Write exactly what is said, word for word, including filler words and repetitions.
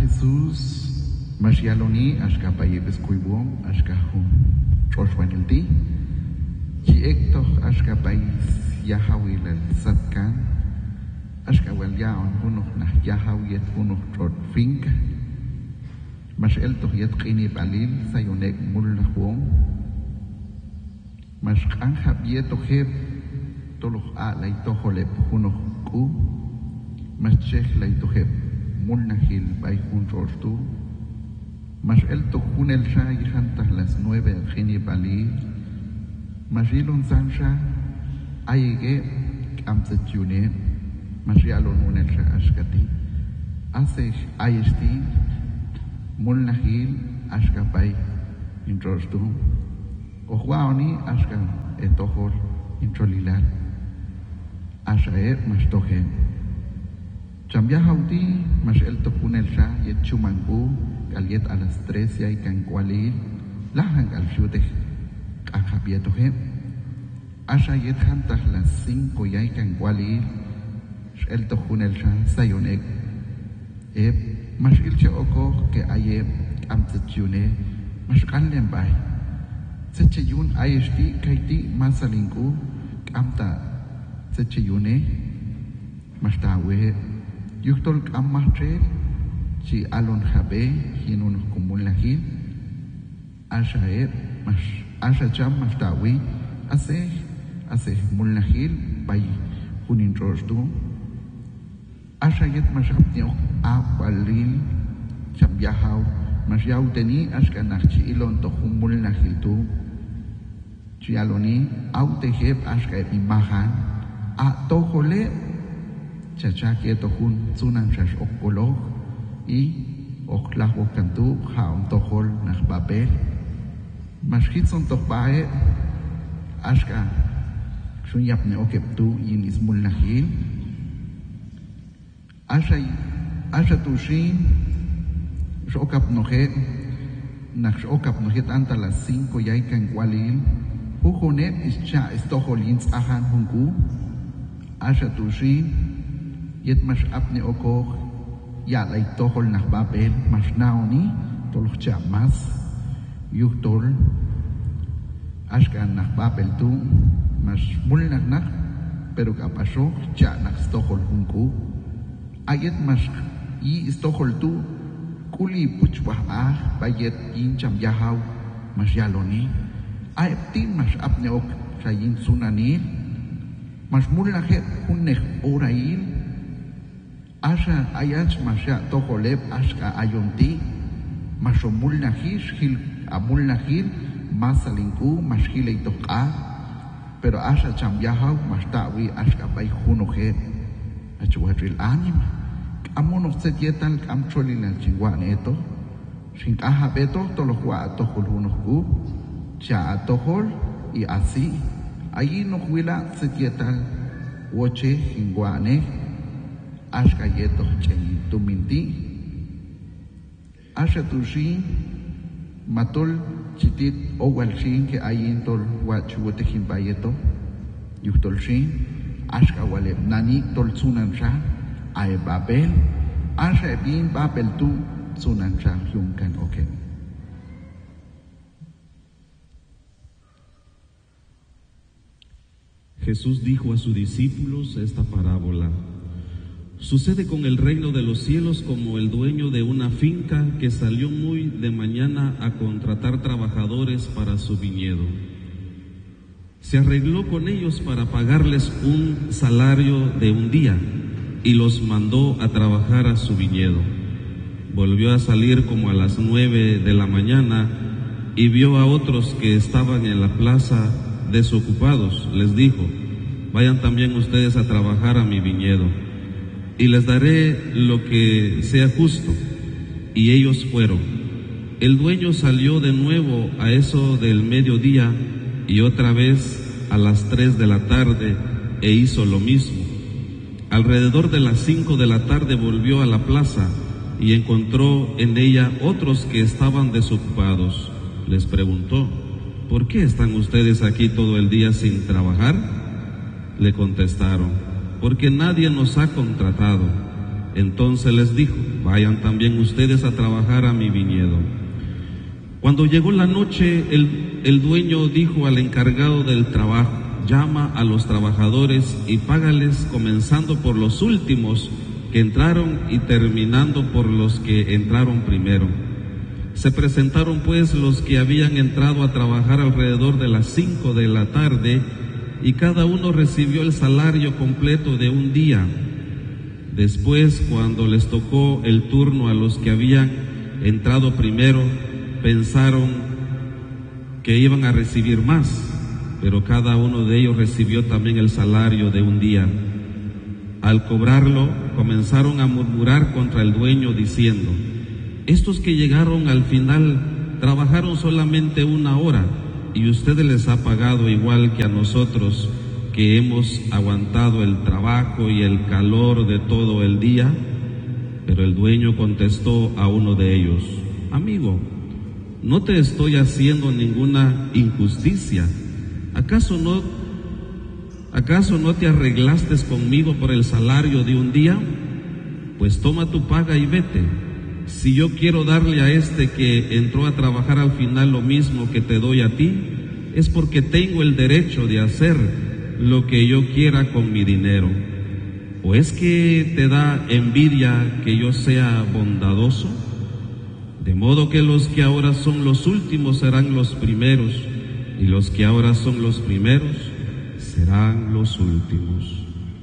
Jesús, Mashialoni, Ashka Payebes Kuibum, Ashka Hum, Choshwanildi, Chiekto, Ashka Pais, Yahawil, Satkan, Ashka Walyaon, Huno, Nah Yahawiyet, Huno, Trot Fink, Mashel Tohiet Kini Balil, Sayonek Mullahum, Mashkan Habieto Heb, Toloch A, Laitoholep, Huno Ku, Mashech Laitoheb. Mulnahil by Hunrortu, Mashel Tohunel Shai Hantas las nueve Geni Bali, Mashilun Sansha, Aige Amsetune, Mashialon Unel Ashkati, Asech Ayesti, Mulnahil Ashkapai Intrortu, Ohuaoni Ashka Etohor Introlilal, Ashae Mastohe. Chambia Haudi, Mashel Topunel Shah, Yet Chumangu, Galiet a las tres y Canqualil, Lahan al Shute, Cajabietohe, Asha Yet Hantas las cinco y Canqualil, Shel Topunel Shah, Sayonek, Eb, Mashil Cheoko, que Aye, Amtsetune, Mashkanlen Bay, Secheyun Ayesti, Kaiti, Masalinku, Amta, Secheyune, Mashtawe, Yuktol Kamatre, Si Alon Habe, Hinun Kumulahil, Ashaer, Asha Cham Mashtawi, Ase, Ase Mulahil, Bay Hunin Rostu, Ashayet Mashapnio, Abalil, Chambiahau, Mashyau Teni, Ashkanachi Ilon Tohumulahitu, Chialoni, Auteheb Ashka Imahan, A Tohole, Chachaki tohun sunan chash okolo y oklah wokantu haum tohol nach babel mashkitson tohbae ashka shunyapne okeptu yin ismul nahil asha asha tushin shokap nohet nach shokap nohet anta las cinco yaikan walil hujonet ischa estoholins ahan hungu asha tushin Yet mash apne okoh, ya la itohol nach babel, mash naoni, toloch chamas, yuhtol, ashkan nach babel tu, mash mul nach nach, pero kapasho, cha nach stohol hunku, ayet mash yi stohol tu, kuli puchwah ah, bayet yin cham yahaw, mash yaloni, ayeptin mash apne ok, shayin sunanil, mash mul nachet hunnech orail, Asha ayach masha toholeb ashka ayonti mashomul nahish hil amul nahil masalinku mashhile toka pero asha chamyahaw mashtawi ashka bay hunoje achuatril anima amono setietal amcholila chingwaneto shinkaha beto tolohwa tohol hunoku cha tohol y así allí no huila setietal woche chingwane Ashka yeto chen tuminti Asha tushi matol chitit owal shin ke ayin tol wachuote hin bayeto yuktol shin Ashka wale nani tol sunan sha ay babel Asha bin babel tu sunan sha yunkan oken. Jesús dijo a sus discípulos esta parábola. Sucede con el reino de los cielos como el dueño de una finca que salió muy de mañana a contratar trabajadores para su viñedo. Se arregló con ellos para pagarles un salario de un día y los mandó a trabajar a su viñedo. Volvió a salir como a las nueve de la mañana y vio a otros que estaban en la plaza desocupados. Les dijo: vayan también ustedes a trabajar a mi viñedo y les daré lo que sea justo. Y ellos fueron. El dueño salió de nuevo a eso del mediodía y otra vez a las tres de la tarde e hizo lo mismo. Alrededor de las cinco de la tarde volvió a la plaza y encontró en ella otros que estaban desocupados. Les preguntó: ¿por qué están ustedes aquí todo el día sin trabajar? Le contestaron: porque nadie nos ha contratado. Entonces les dijo: vayan también ustedes a trabajar a mi viñedo. Cuando llegó la noche, el, el dueño dijo al encargado del trabajo: llama a los trabajadores y págales, comenzando por los últimos que entraron y terminando por los que entraron primero. Se presentaron pues los que habían entrado a trabajar alrededor de las cinco de la tarde, y cada uno recibió el salario completo de un día. Después, cuando les tocó el turno a los que habían entrado primero, pensaron que iban a recibir más, pero cada uno de ellos recibió también el salario de un día. Al cobrarlo, comenzaron a murmurar contra el dueño diciendo: estos que llegaron al final trabajaron solamente una hora, y usted les ha pagado igual que a nosotros, que hemos aguantado el trabajo y el calor de todo el día. Pero el dueño contestó a uno de ellos: amigo, no te estoy haciendo ninguna injusticia. ¿Acaso no, acaso no te arreglaste conmigo por el salario de un día? Pues toma tu paga y vete. Si yo quiero darle a este que entró a trabajar al final lo mismo que te doy a ti, es porque tengo el derecho de hacer lo que yo quiera con mi dinero. ¿O es que te da envidia que yo sea bondadoso? De modo que los que ahora son los últimos serán los primeros, y los que ahora son los primeros serán los últimos.